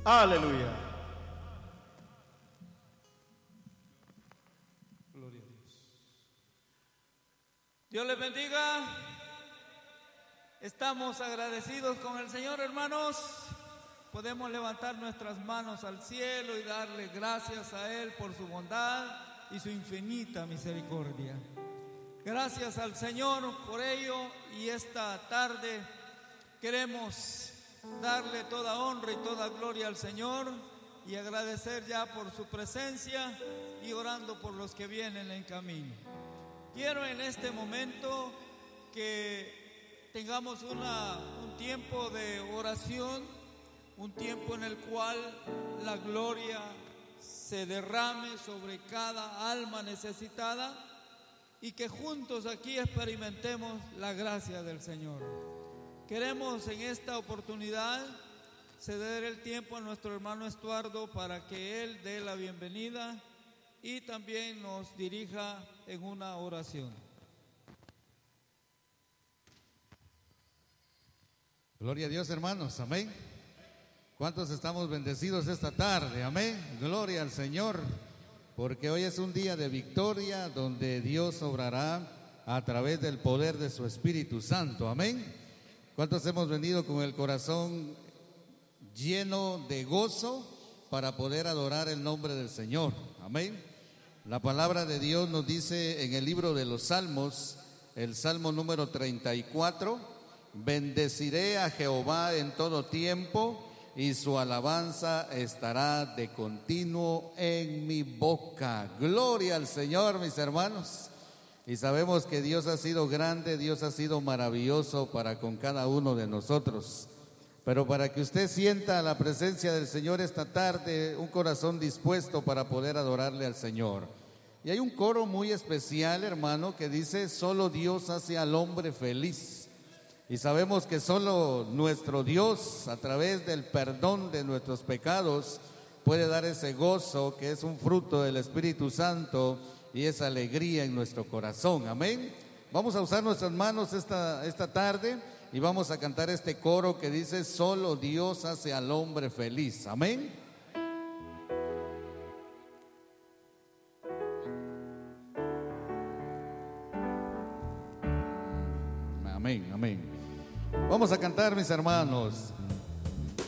Aleluya. Gloria a Dios. Dios les bendiga. Estamos agradecidos con el Señor, hermanos. Podemos levantar nuestras manos al cielo y darle gracias a Él por su bondad y su infinita misericordia. Gracias al Señor por ello, y esta tarde queremos darle toda honra y toda gloria al Señor y agradecer ya por su presencia y orando por los que vienen en camino. Quiero en este momento que tengamos un tiempo de oración, un tiempo en el cual la gloria se derrame sobre cada alma necesitada y que juntos aquí experimentemos la gracia del Señor. Queremos en esta oportunidad ceder el tiempo a nuestro hermano Estuardo para que él dé la bienvenida y también nos dirija en una oración. Gloria a Dios, hermanos, amén. ¿Cuántos estamos bendecidos esta tarde? Amén. Gloria al Señor, porque hoy es un día de victoria donde Dios obrará a través del poder de su Espíritu Santo. Amén. ¿Cuántos hemos venido con el corazón lleno de gozo para poder adorar el nombre del Señor? Amén. La palabra de Dios nos dice en el libro de los Salmos, el Salmo número 34, bendeciré a Jehová en todo tiempo y su alabanza estará de continuo en mi boca. Gloria al Señor, mis hermanos. Y sabemos que Dios ha sido grande, Dios ha sido maravilloso para con cada uno de nosotros. Pero para que usted sienta la presencia del Señor esta tarde, un corazón dispuesto para poder adorarle al Señor. Y hay un coro muy especial, hermano, que dice: solo Dios hace al hombre feliz. Y sabemos que solo nuestro Dios, a través del perdón de nuestros pecados, puede dar ese gozo que es un fruto del Espíritu Santo y esa alegría en nuestro corazón. Amén. Vamos a usar nuestras manos esta tarde y vamos a cantar este coro que dice: solo Dios hace al hombre feliz. Amén. Amén, amén. Vamos a cantar, mis hermanos.